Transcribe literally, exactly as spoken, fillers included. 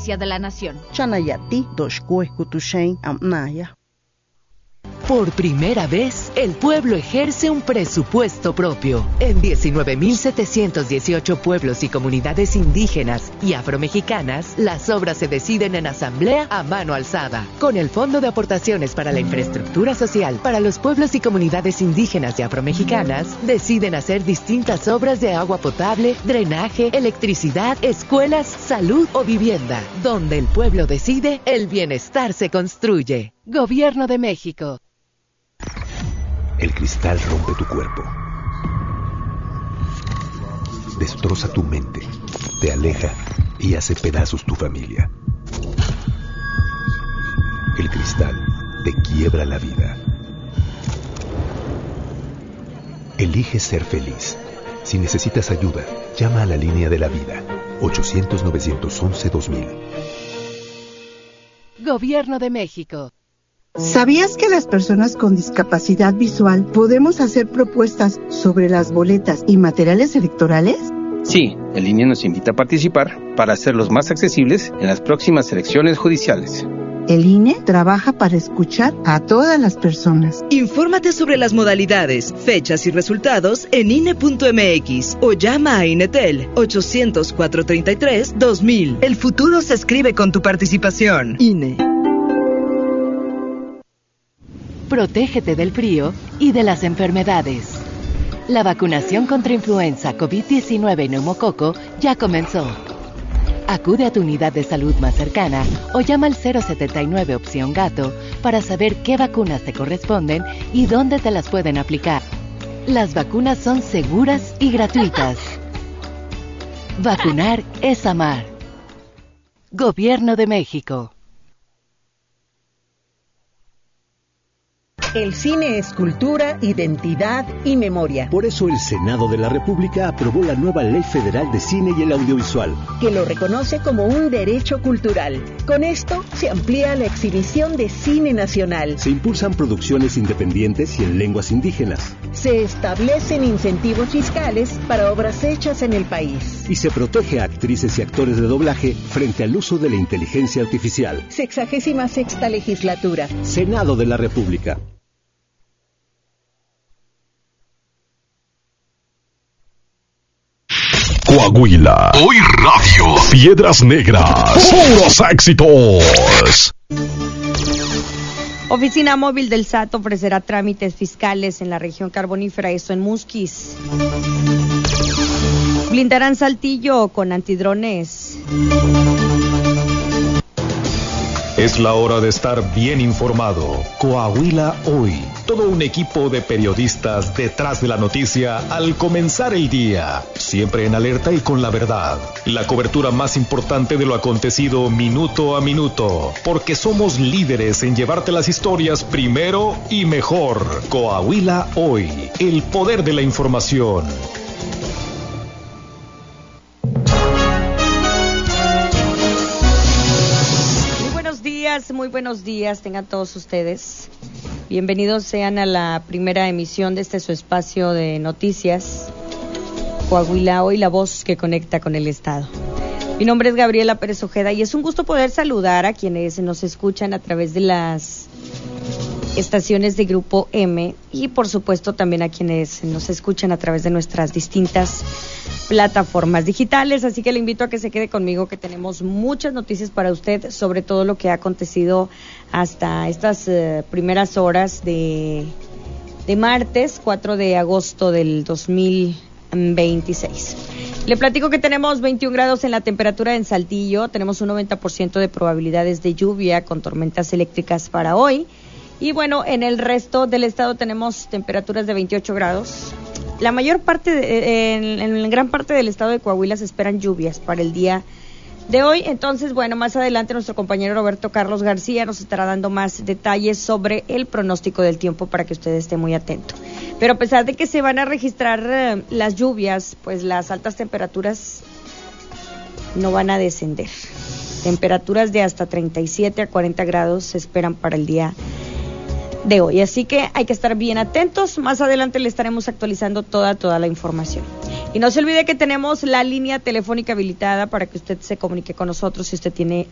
de la Nación. Chanayati, Doshkue, Kutushain, Amnaya. Por primera vez, el pueblo ejerce un presupuesto propio. En diecinueve mil setecientos dieciocho pueblos y comunidades indígenas y afromexicanas, las obras se deciden en asamblea a mano alzada. Con el Fondo de Aportaciones para la Infraestructura Social para los pueblos y comunidades indígenas y afromexicanas, deciden hacer distintas obras de agua potable, drenaje, electricidad, escuelas, salud o vivienda. Donde el pueblo decide, el bienestar se construye. Gobierno de México. El cristal rompe tu cuerpo, destroza tu mente, te aleja y hace pedazos tu familia. El cristal te quiebra la vida. Elige ser feliz. Si necesitas ayuda, llama a la línea de la vida, ochocientos, novecientos once, dos mil. Gobierno de México. ¿Sabías que las personas con discapacidad visual podemos hacer propuestas sobre las boletas y materiales electorales? Sí, el I N E nos invita a participar para hacerlos más accesibles en las próximas elecciones judiciales. El I N E trabaja para escuchar a todas las personas. Infórmate sobre las modalidades, fechas y resultados en I N E punto M X o llama a INETEL ochocientos, cuatrocientos treinta y tres, dos mil. El futuro se escribe con tu participación. I N E. Protégete del frío y de las enfermedades. La vacunación contra influenza, COVID diecinueve y neumococo ya comenzó. Acude a tu unidad de salud más cercana o llama al cero setenta y nueve opción gato para saber qué vacunas te corresponden y dónde te las pueden aplicar. Las vacunas son seguras y gratuitas. Vacunar es amar. Gobierno de México. El cine es cultura, identidad y memoria. Por eso el Senado de la República aprobó la nueva Ley Federal de Cine y el Audiovisual, que lo reconoce como un derecho cultural. Con esto se amplía la exhibición de cine nacional. Se impulsan producciones independientes y en lenguas indígenas. Se establecen incentivos fiscales para obras hechas en el país. Y se protege a actrices y actores de doblaje frente al uso de la inteligencia artificial. Sexagésima sexta legislatura. Senado de la República. Coahuila, Hoy Radio, Piedras Negras, puros éxitos. Oficina Móvil del S A T ofrecerá trámites fiscales en la región carbonífera, esto en Musquis. Blindarán Saltillo con antidrones. Es la hora de estar bien informado. Coahuila Hoy. Todo un equipo de periodistas detrás de la noticia al comenzar el día. Siempre en alerta y con la verdad. La cobertura más importante de lo acontecido minuto a minuto. Porque somos líderes en llevarte las historias primero y mejor. Coahuila Hoy. El poder de la información. Muy buenos días, tengan todos ustedes. Bienvenidos sean a la primera emisión de este su espacio de noticias. Coahuila Hoy, la voz que conecta con el Estado. Mi nombre es Gabriela Pérez Ojeda y es un gusto poder saludar a quienes nos escuchan a través de las estaciones de Grupo M y por supuesto también a quienes nos escuchan a través de nuestras distintas plataformas digitales, así que le invito a que se quede conmigo, que tenemos muchas noticias para usted sobre todo lo que ha acontecido hasta estas uh, primeras horas de, de martes cuatro de agosto del dos mil veintiséis. Le platico que tenemos veintiún grados en la temperatura en Saltillo, tenemos un noventa por ciento de probabilidades de lluvia con tormentas eléctricas para hoy. Y bueno, en el resto del estado tenemos temperaturas de veintiocho grados. La mayor parte, de, en, en gran parte del estado de Coahuila se esperan lluvias para el día de hoy. Entonces, bueno, más adelante nuestro compañero Roberto Carlos García nos estará dando más detalles sobre el pronóstico del tiempo para que usted esté muy atento. Pero a pesar de que se van a registrar eh, las lluvias, pues las altas temperaturas no van a descender. Temperaturas de hasta treinta y siete a cuarenta grados se esperan para el día de hoy, así que hay que estar bien atentos. Más adelante le estaremos actualizando toda, toda la información. Y no se olvide que tenemos la línea telefónica habilitada para que usted se comunique con nosotros si usted tiene